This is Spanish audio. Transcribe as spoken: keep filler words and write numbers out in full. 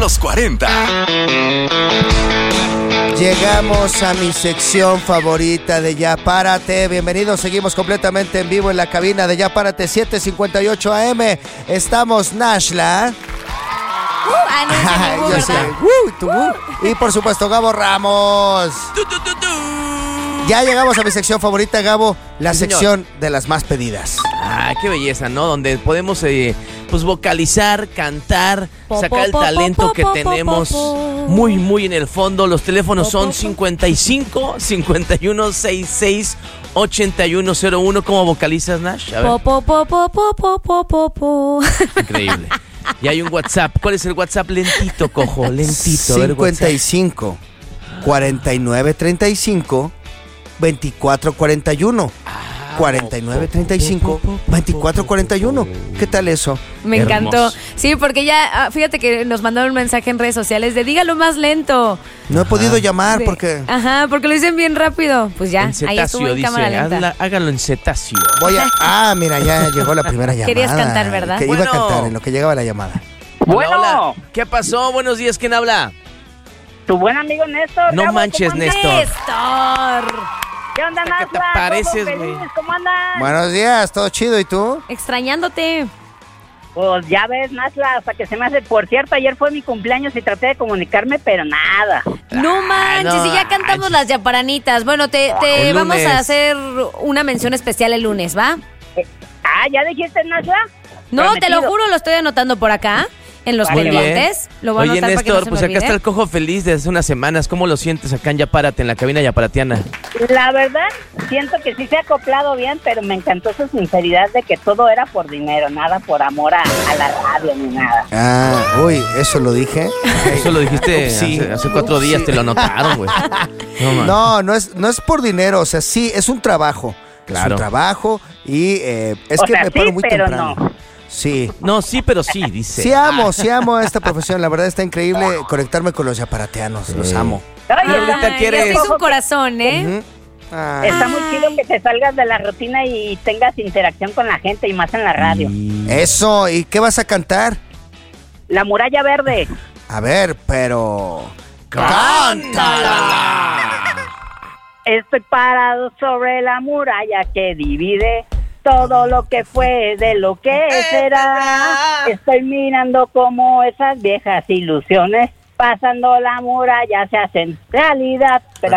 los cuarenta. Llegamos a mi sección favorita de Ya Párate. Bienvenidos, seguimos completamente en vivo en la cabina de Ya Párate, siete cincuenta y ocho A M. Estamos Nashla. Uh, ah, no, ese Yo ¿verdad? sé. Uh, tú, uh. Y por supuesto Gabo Ramos. Tu, tu, tu, tu. Ya llegamos a mi sección favorita, Gabo, la Sí, sección de las más pedidas. Ah, qué belleza, ¿no? Donde podemos eh, pues vocalizar, cantar, Po, sacar el po, po, talento po, que po, tenemos po, po. muy, muy en el fondo. Los teléfonos Po, son po, po. cincuenta y cinco, cincuenta y uno, sesenta y seis, ochenta y uno cero uno. ¿Cómo vocalizas, Nash? A ver. Po, po, po, po, po, po, po, po, po. Increíble. Y hay un WhatsApp. ¿Cuál es el WhatsApp? Lentito, cojo, lentito. A ver, cincuenta y WhatsApp. cinco, cuarenta y nueve, treinta y cinco, veinticuatro cuarenta y uno. cuarenta y nueve, treinta y cinco, veinticuatro cuarenta y uno. ¿Qué tal eso? Me Hermoso. encantó. Sí, porque ya, ah, fíjate que nos mandaron un mensaje en redes sociales de dígalo más lento. No he podido llamar De- porque Ajá, porque lo dicen bien rápido. Pues ya, En ahí estuvo cetáceo, en dice. cámara lenta. Hazla- háganlo en cetáceo. voy a... Ah, mira, ya llegó la primera llamada. Querías cantar, ¿verdad? Que iba Bueno. a cantar en lo que llegaba la llamada. Hola, Bueno. hola. ¿Qué pasó? Buenos días, ¿quién habla? Tu buen amigo Néstor. No Gabo, manches, ¿cómo andas? Néstor. Néstor. ¿Qué onda, ¿Qué Nashla? te pareces, ¿Todos güey? felices? ¿Cómo andas? Buenos días, ¿todo chido? ¿Y tú? Extrañándote. Pues ya ves, Nashla, hasta que se me hace... Por cierto, ayer fue mi cumpleaños y traté de comunicarme, pero nada. No manches, no y ya cantamos manches. las yaparanitas. Bueno, te, te El vamos lunes. a hacer una mención especial el lunes, ¿va? Ah, ¿ya dijiste, Nashla? No, te Prometido. lo juro, lo estoy anotando por acá, en los Vale, pendientes. Lo voy a Oye, anotar para que no Néstor, se pues me acá está olvide. el cojo feliz de hace unas semanas. ¿Cómo lo sientes acá en Ya Párate, en la cabina yaparatiana? La verdad, siento que sí se ha acoplado bien, pero me encantó su sinceridad de que todo era por dinero, nada por amor a, a la radio ni nada. Ah, uy, eso lo dije. Eso lo dijiste Sí. hace, hace cuatro días, Sí. te lo anotaron, güey. No, man. No, no es, no es por dinero, o sea, sí, es un trabajo. Es Claro. un trabajo y eh, es O que sea, me paro sí, muy pero temprano. no. Sí. No, sí, pero sí, dice. Sí amo, sí amo esta profesión, la verdad está increíble conectarme con los yaparateanos, los Sí. amo. Oye, Ay, ahorita está, Ay, quieres- ya te hizo un corazón, ¿eh? Ujú. Ah. está muy chido que te salgas de la rutina y tengas interacción con la gente y más en la radio. Eso, ¿y qué vas a cantar? La muralla verde. A ver, pero... Estoy parado sobre la muralla que divide todo lo que fue de lo que será. Estoy mirando cómo esas viejas ilusiones pasando la muralla se hacen realidad. Pero